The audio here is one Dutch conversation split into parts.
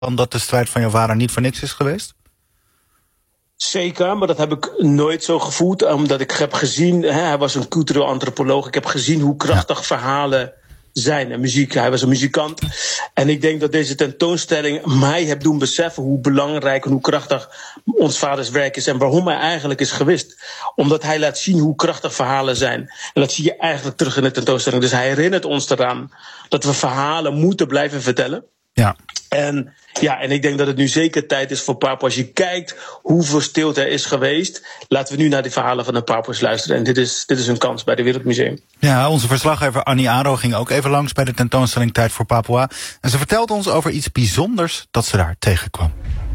dan dat de strijd van jouw vader niet voor niks is geweest? Zeker, maar dat heb ik nooit zo gevoeld. Omdat ik heb gezien, hij was een cultureel antropoloog. Ik heb gezien hoe krachtig verhalen zijn en muziek. Hij was een muzikant. En ik denk dat deze tentoonstelling mij heeft doen beseffen hoe belangrijk en hoe krachtig ons vaders werk is. En waarom hij eigenlijk is gewist. Omdat hij laat zien hoe krachtig verhalen zijn. En dat zie je eigenlijk terug in de tentoonstelling. Dus hij herinnert ons eraan dat we verhalen moeten blijven vertellen. Ja. En ik denk dat het nu zeker tijd is voor Papua. Als je kijkt hoeveel stilte er is geweest, laten we nu naar die verhalen van de Papua's luisteren. En dit is een kans bij het Wereldmuseum. Ja, onze verslaggever Annie Aro ging ook even langs bij de tentoonstelling Tijd voor Papua. En ze vertelde ons over iets bijzonders dat ze daar tegenkwam.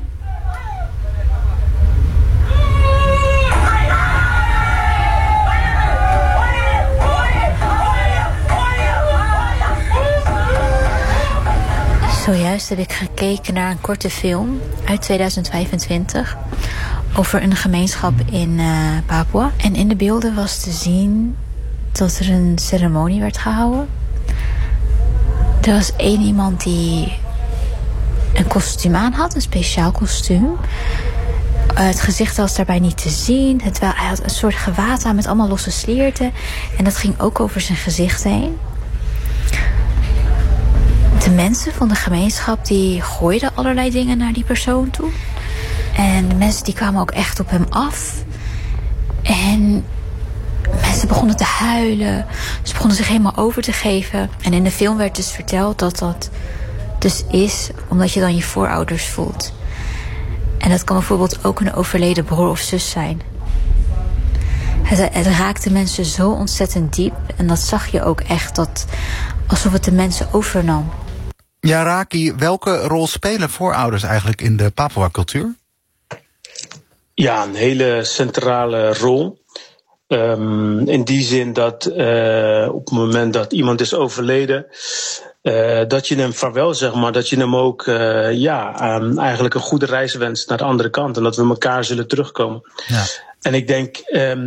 Zojuist heb ik gekeken naar een korte film uit 2025 over een gemeenschap in Papua. En in de beelden was te zien dat er een ceremonie werd gehouden. Er was één iemand die een kostuum aan had, een speciaal kostuum. Het gezicht was daarbij niet te zien. Hij had een soort gewaad aan met allemaal losse slierten. En dat ging ook over zijn gezicht heen. De mensen van de gemeenschap die gooiden allerlei dingen naar die persoon toe. En de mensen die kwamen ook echt op hem af. En mensen begonnen te huilen. Ze begonnen zich helemaal over te geven. En in de film werd dus verteld dat dat dus is omdat je dan je voorouders voelt. En dat kan bijvoorbeeld ook een overleden broer of zus zijn. Het raakte mensen zo ontzettend diep. En dat zag je ook echt, alsof het de mensen overnam. Ja, Raki, welke rol spelen voorouders eigenlijk in de Papua-cultuur? Ja, een hele centrale rol. In die zin dat op het moment dat iemand is overleden, dat je hem vaarwel zegt, maar dat je hem ook eigenlijk een goede reis wenst naar de andere kant. En dat we elkaar zullen terugkomen. Ja. En ik denk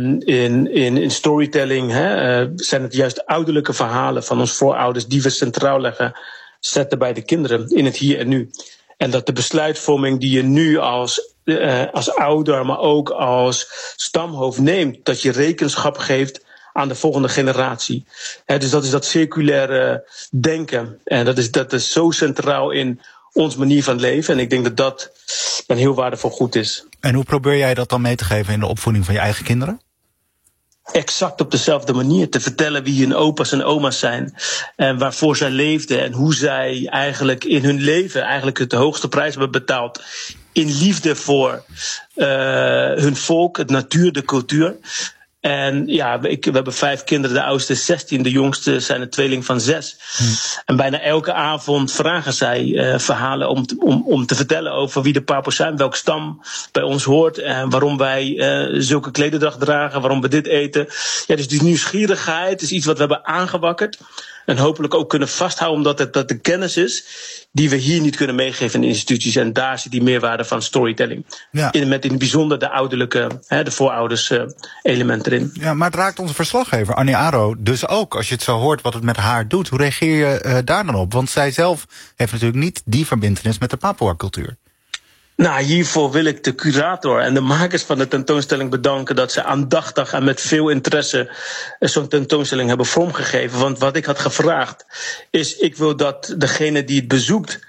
in storytelling zijn het juist ouderlijke verhalen van ons voorouders die we centraal leggen, zetten bij de kinderen in het hier en nu. En dat de besluitvorming die je nu als ouder, maar ook als stamhoofd neemt, dat je rekenschap geeft aan de volgende generatie. Dus dat is dat circulaire denken. En dat is zo centraal in ons manier van leven. En ik denk dat dat een heel waardevol goed is. En hoe probeer jij dat dan mee te geven in de opvoeding van je eigen kinderen? Exact op dezelfde manier. Te vertellen wie hun opa's en oma's zijn. En waarvoor zij leefden. En hoe zij eigenlijk in hun leven eigenlijk het hoogste prijs hebben betaald. In liefde voor hun volk, het natuur, de cultuur. En ja, we hebben 5 kinderen. De oudste is 16. De jongste zijn een tweeling van 6. En bijna elke avond vragen zij verhalen om te vertellen over wie de Papua's zijn. Welk stam bij ons hoort. En waarom wij zulke klederdracht dragen. Waarom we dit eten. Ja, dus die nieuwsgierigheid is iets wat we hebben aangewakkerd. En hopelijk ook kunnen vasthouden, omdat dat de kennis is die we hier niet kunnen meegeven in de instituties. En daar zit die meerwaarde van storytelling. Ja. Met in het bijzonder de ouderlijke, de voorouders elementen erin. Ja, maar het raakt onze verslaggever, Annie Aro, dus ook. Als je het zo hoort wat het met haar doet, hoe reageer je daar dan op? Want zij zelf heeft natuurlijk niet die verbintenis met de Papua-cultuur. Nou, hiervoor wil ik de curator en de makers van de tentoonstelling bedanken dat ze aandachtig en met veel interesse zo'n tentoonstelling hebben vormgegeven. Want wat ik had gevraagd is, ik wil dat degene die het bezoekt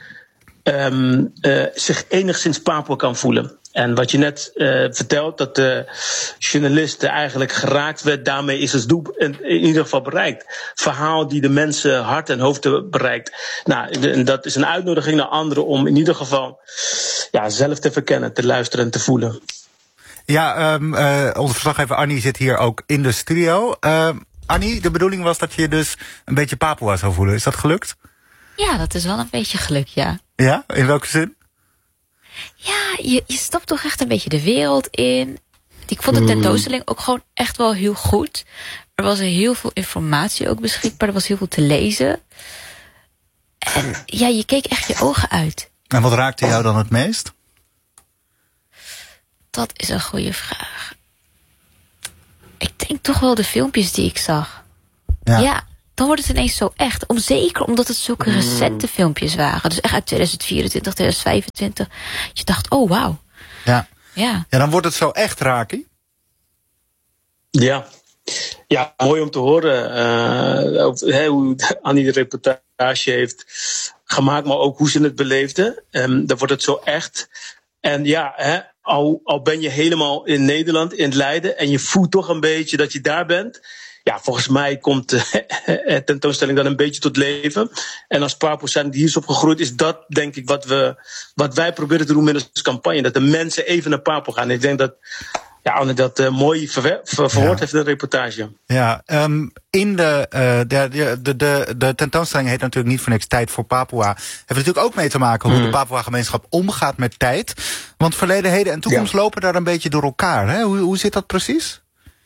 zich enigszins Papua kan voelen. En wat je net vertelt, dat de journalist eigenlijk geraakt werd, daarmee is het doel in ieder geval bereikt. Verhaal die de mensen hart en hoofd bereikt. Nou, en dat is een uitnodiging naar anderen om in ieder geval zelf te verkennen, te luisteren en te voelen. Ja, onze verslaggever Annie zit hier ook in de studio. Annie, de bedoeling was dat je dus een beetje Papua zou voelen. Is dat gelukt? Ja, dat is wel een beetje gelukt, ja. Ja, in welke zin? Ja, je stapt toch echt een beetje de wereld in. Ik vond de tentoonstelling ook gewoon echt wel heel goed. Er was heel veel informatie ook beschikbaar. Er was heel veel te lezen. En ja, je keek echt je ogen uit. En wat raakte jou dan het meest? Dat is een goede vraag. Ik denk toch wel de filmpjes die ik zag. Ja, dan wordt het ineens zo echt. Zeker omdat het zulke recente filmpjes waren. Dus echt uit 2024, 2025. Je dacht, oh wauw. Ja, dan wordt het zo echt, Raki. Ja, mooi om te horen hoe Annie de reportage heeft gemaakt, maar ook hoe ze het beleefde. Dan wordt het zo echt. En al ben je helemaal in Nederland, in Leiden, en je voelt toch een beetje dat je daar bent. Ja, volgens mij komt de tentoonstelling dan een beetje tot leven. En als Papoes zijn die hier is opgegroeid, is dat denk ik wat wij proberen te doen met onze campagne. Dat de mensen even naar Papua gaan. Ik denk dat Anne dat mooi verwoord heeft in de reportage. Ja, in de tentoonstelling heet natuurlijk niet voor niks Tijd voor Papua. Heeft natuurlijk ook mee te maken hoe de Papua-gemeenschap omgaat met tijd. Want verleden, heden en toekomst lopen daar een beetje door elkaar. Hè? Hoe zit dat precies?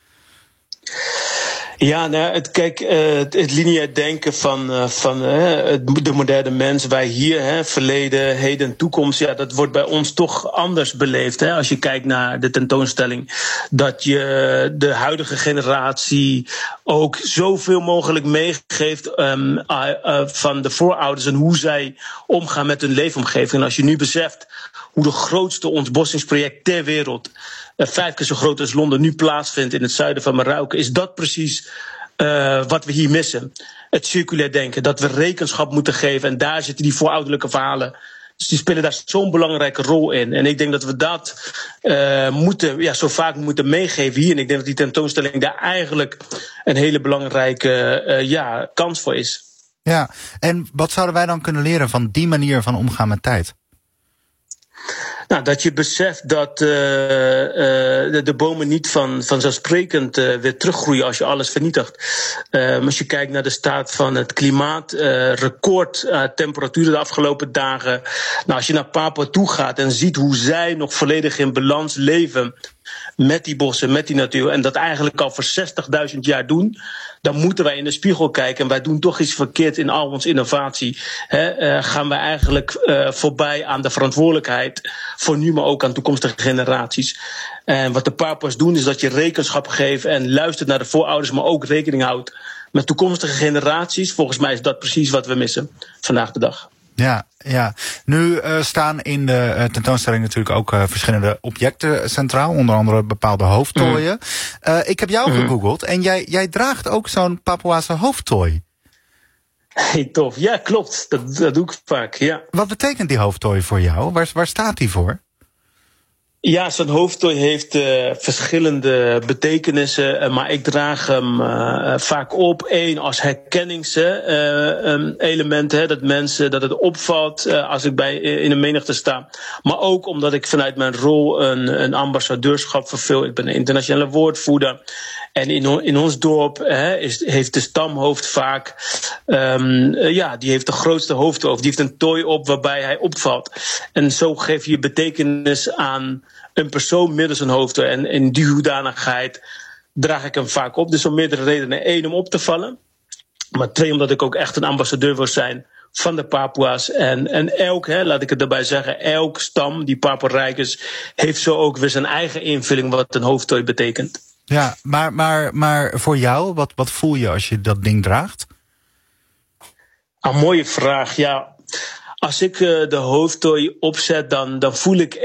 Ja, het lineair denken van de moderne mens, wij hier, verleden, heden en toekomst, dat wordt bij ons toch anders beleefd. Hè? Als je kijkt naar de tentoonstelling, dat je de huidige generatie ook zoveel mogelijk meegeeft van de voorouders en hoe zij omgaan met hun leefomgeving. En als je nu beseft hoe de grootste ontbossingsproject ter wereld 5 keer zo groot als Londen nu plaatsvindt in het zuiden van Marokko, is dat precies wat we hier missen. Het circulair denken, dat we rekenschap moeten geven. En daar zitten die voorouderlijke verhalen. Dus die spelen daar zo'n belangrijke rol in. En ik denk dat we dat zo vaak moeten meegeven hier. En ik denk dat die tentoonstelling daar eigenlijk een hele belangrijke kans voor is. Ja, en wat zouden wij dan kunnen leren van die manier van omgaan met tijd? Nou, dat je beseft dat de bomen niet vanzelfsprekend weer teruggroeien als je alles vernietigt. Als je kijkt naar de staat van het klimaat, record temperaturen de afgelopen dagen. Nou, als je naar Papua toe gaat en ziet hoe zij nog volledig in balans leven met die bossen, met die natuur, en dat eigenlijk al voor 60.000 jaar doen, dan moeten wij in de spiegel kijken. En wij doen toch iets verkeerd in al onze innovatie. Gaan wij eigenlijk voorbij aan de verantwoordelijkheid voor nu, maar ook aan toekomstige generaties. En wat de Papua's doen, is dat je rekenschap geeft en luistert naar de voorouders, maar ook rekening houdt met toekomstige generaties. Volgens mij is dat precies wat we missen vandaag de dag. Ja. Nu staan in de tentoonstelling natuurlijk ook verschillende objecten centraal. Onder andere bepaalde hoofdtooien. Ik heb jou gegoogeld en jij draagt ook zo'n Papuaanse hoofdtooi. Hey, tof. Ja, klopt. Dat doe ik vaak, ja. Wat betekent die hoofdtooi voor jou? Waar staat die voor? Ja, zo'n hoofdtooi heeft verschillende betekenissen, maar ik draag hem vaak op. Eén, als herkenningselement, dat het opvalt als ik in een menigte sta. Maar ook omdat ik vanuit mijn rol een ambassadeurschap vervul. Ik ben een internationale woordvoerder. En in ons dorp heeft de stamhoofd vaak, die heeft de grootste hoofdhoofd. Die heeft een tooi op waarbij hij opvalt. En zo geef je betekenis aan een persoon middels een hoofdtooi. En in die hoedanigheid draag ik hem vaak op. Dus om meerdere redenen. 1, om op te vallen. Maar 2, omdat ik ook echt een ambassadeur wil zijn van de Papua's. En elk, laat ik het erbij zeggen, elk stam, die Papua-rijkers, heeft zo ook weer zijn eigen invulling wat een hoofdtooi betekent. Ja, maar voor jou, wat voel je als je dat ding draagt? Een mooie vraag, ja. Als ik de hoofdtooi opzet, dan voel ik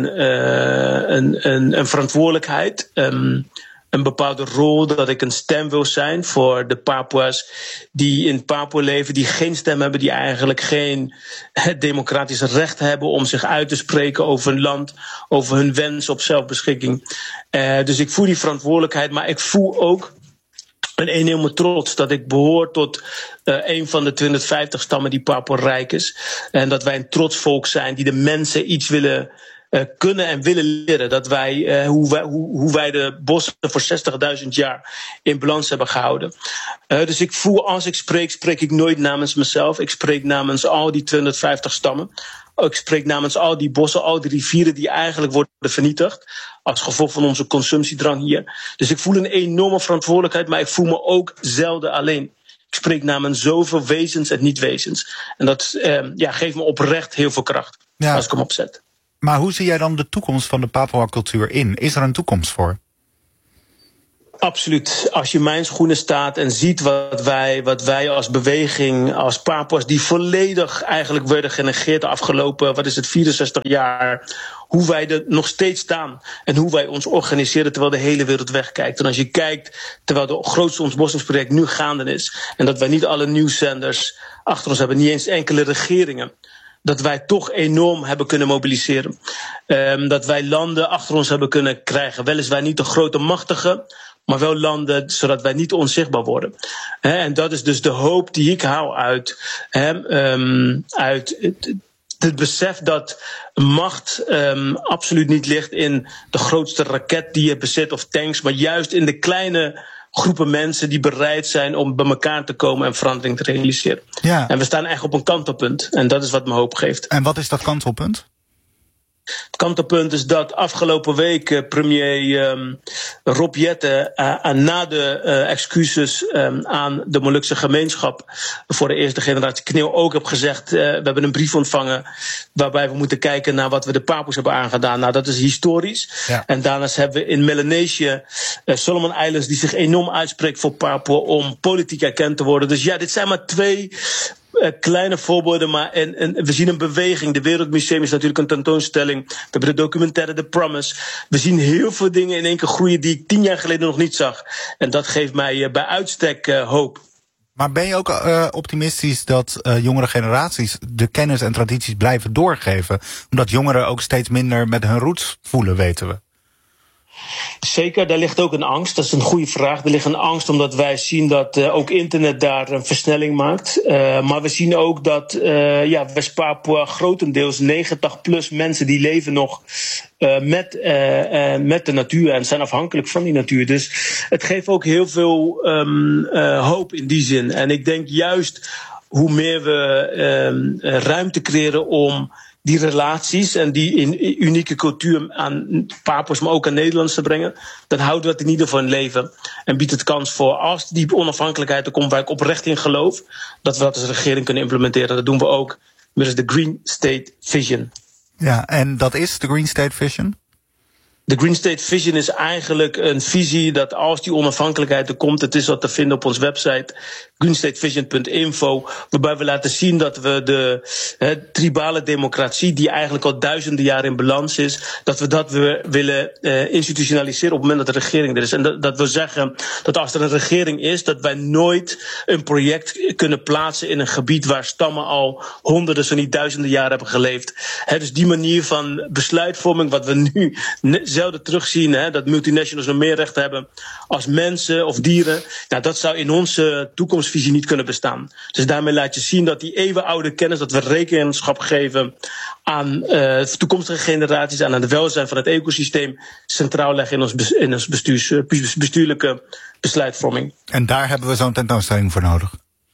een verantwoordelijkheid. Een bepaalde rol, dat ik een stem wil zijn voor de Papua's die in Papua leven, die geen stem hebben, die eigenlijk geen democratische recht hebben om zich uit te spreken over hun land, over hun wens op zelfbeschikking. Dus ik voel die verantwoordelijkheid, maar ik voel ook een enorme trots dat ik behoor tot een van de 250 stammen die Papua-rijk is. En dat wij een trots volk zijn die de mensen iets willen kunnen en willen leren. Dat wij, hoe wij de bossen voor 60.000 jaar in balans hebben gehouden. Dus ik voel, als ik spreek ik nooit namens mezelf. Ik spreek namens al die 250 stammen. Ik spreek namens al die bossen, al die rivieren die eigenlijk worden vernietigd als gevolg van onze consumptiedrang hier. Dus ik voel een enorme verantwoordelijkheid, maar ik voel me ook zelden alleen. Ik spreek namens zoveel wezens en niet-wezens. En dat geeft me oprecht heel veel kracht als ik hem opzet. Maar hoe zie jij dan de toekomst van de Papua-cultuur in? Is er een toekomst voor? Absoluut. Als je in mijn schoenen staat en ziet wat wij als beweging, als Papua's die volledig eigenlijk werden genegeerd de afgelopen, 64 jaar, hoe wij er nog steeds staan en hoe wij ons organiseren terwijl de hele wereld wegkijkt. En als je kijkt, terwijl de grootste ontbossingsproject nu gaande is en dat wij niet alle nieuwszenders achter ons hebben, niet eens enkele regeringen, dat wij toch enorm hebben kunnen mobiliseren. Dat wij landen achter ons hebben kunnen krijgen. Weliswaar niet de grote machtige, maar wel landen zodat wij niet onzichtbaar worden. En dat is dus de hoop die ik haal uit het besef dat macht absoluut niet ligt in de grootste raket die je bezit of tanks, maar juist in de kleine groepen mensen die bereid zijn om bij elkaar te komen en verandering te realiseren. Ja. En we staan eigenlijk op een kantelpunt. En dat is wat me hoop geeft. En wat is dat kantelpunt? Het kantelpunt is dat afgelopen week premier Rob Jetten na de excuses aan de Molukse gemeenschap voor de eerste generatie Knil ook heb gezegd, we hebben een brief ontvangen waarbij we moeten kijken naar wat we de Papua's hebben aangedaan. Nou, dat is historisch. Ja. En daarnaast hebben we in Melanesië Solomon Islands die zich enorm uitspreekt voor Papua om politiek erkend te worden. Dus ja, dit zijn maar 2 kleine voorbeelden, maar en we zien een beweging. De Wereldmuseum is natuurlijk een tentoonstelling. We hebben de documentaire The Promise. We zien heel veel dingen in één keer groeien die ik 10 jaar geleden nog niet zag. En dat geeft mij bij uitstek hoop. Maar ben je ook optimistisch dat jongere generaties de kennis en tradities blijven doorgeven? Omdat jongeren ook steeds minder met hun roots voelen, weten we. Zeker, daar ligt ook een angst. Dat is een goede vraag. Er ligt een angst omdat wij zien dat ook internet daar een versnelling maakt. Maar we zien ook dat West-Papua grotendeels 90+ mensen die leven nog met de natuur en zijn afhankelijk van die natuur. Dus het geeft ook heel veel hoop in die zin. En ik denk juist hoe meer we ruimte creëren om die relaties en die unieke cultuur aan Papua's, maar ook aan Nederlanders te brengen, dan houden we het in ieder geval in leven. En biedt het kans voor, als die onafhankelijkheid er komt, waar ik oprecht in geloof, dat we dat als regering kunnen implementeren. Dat doen we ook middels de Green State Vision. Ja, en dat is de Green State Vision? De Green State Vision is eigenlijk een visie dat als die onafhankelijkheid er komt, het is wat te vinden op onze website greenstatevision.info, waarbij we laten zien dat we de tribale democratie, die eigenlijk al duizenden jaren in balans is, dat we dat weer willen institutionaliseren op het moment dat de regering er is. En dat wil zeggen dat als er een regering is, dat wij nooit een project kunnen plaatsen in een gebied waar stammen al honderden, zo niet duizenden jaren hebben geleefd. Dus die manier van besluitvorming, wat we nu zelden terugzien, dat multinationals nog meer recht hebben als mensen of dieren, nou, dat zou in onze toekomstvisie niet kunnen bestaan. Dus daarmee laat je zien dat die eeuwenoude kennis, dat we rekenschap geven aan toekomstige generaties, aan het welzijn van het ecosysteem, centraal leggen in ons bestuurlijke besluitvorming. En daar hebben we zo'n tentoonstelling voor nodig.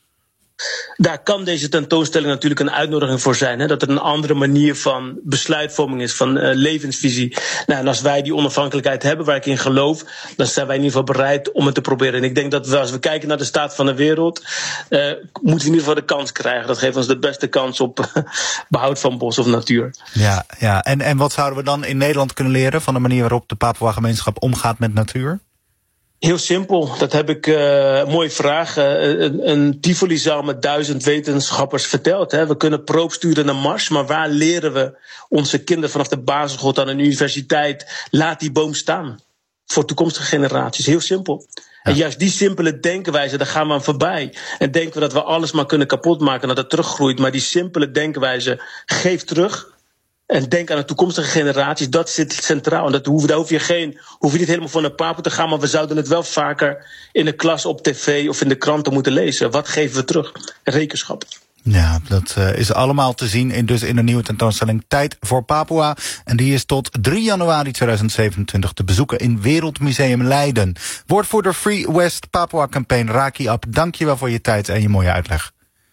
Daar kan deze tentoonstelling natuurlijk een uitnodiging voor zijn. Dat er een andere manier van besluitvorming is, van levensvisie. Nou, en als wij die onafhankelijkheid hebben, waar ik in geloof, dan zijn wij in ieder geval bereid om het te proberen. En ik denk dat als we kijken naar de staat van de wereld, moeten we in ieder geval de kans krijgen. Dat geeft ons de beste kans op behoud van bos of natuur. Ja. En wat zouden we dan in Nederland kunnen leren van de manier waarop de Papua-gemeenschap omgaat met natuur? Heel simpel, dat heb ik mooie vraag. Een Tivoli-zaal met 1000 wetenschappers vertelt. We kunnen proop sturen naar Mars, maar waar leren we onze kinderen vanaf de basisschool aan een universiteit? Laat die boom staan voor toekomstige generaties. Heel simpel. Ja. En juist die simpele denkwijze, daar gaan we aan voorbij. En denken we dat we alles maar kunnen kapotmaken, dat het teruggroeit. Maar die simpele denkwijze geeft terug. En denk aan de toekomstige generaties, dat zit centraal. En daar hoef je niet helemaal van naar Papua te gaan, maar we zouden het wel vaker in de klas, op tv of in de kranten moeten lezen. Wat geven we terug? Rekenschap. Ja, dat is allemaal te zien in de nieuwe tentoonstelling Tijd voor Papua. En die is tot 3 januari 2027 te bezoeken in Wereldmuseum Leiden. Woordvoerder Free West Papua Campaign Raki Ab, dank je wel voor je tijd en je mooie uitleg.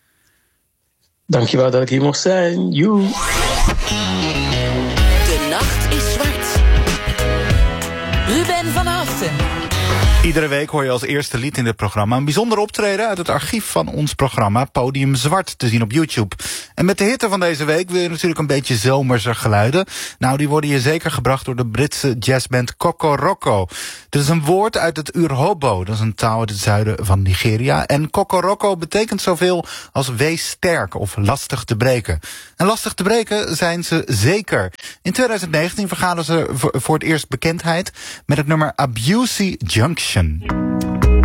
Dank je wel dat ik hier mocht zijn. Joe. De nacht is zwart. Ruben van Haften. Iedere week hoor je als eerste lied in dit programma een bijzonder optreden uit het archief van ons programma Podium Zwart te zien op YouTube. En met de hitte van deze week wil je natuurlijk een beetje zomerse geluiden. Nou, die worden hier zeker gebracht door de Britse jazzband Kokoroko. Dit is een woord uit het Urhobo, dat is een taal uit het zuiden van Nigeria. En Kokoroko betekent zoveel als wees sterk of lastig te breken. En lastig te breken zijn ze zeker. In 2019 vergaden ze voor het eerst bekendheid met het nummer Abusi Junction.